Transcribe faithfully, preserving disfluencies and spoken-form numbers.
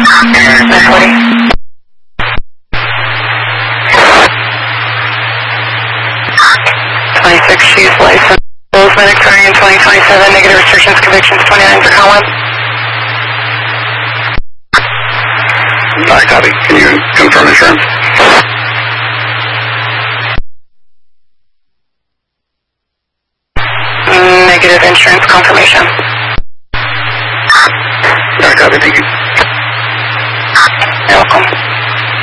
nine forty. twenty-six, she's licensed. Bozeman expiring in twenty twenty-seven. Negative restrictions, convictions, twenty-nine for count one. I copy. Can you confirm insurance? Negative insurance confirmation. I copy. Thank you. You're welcome.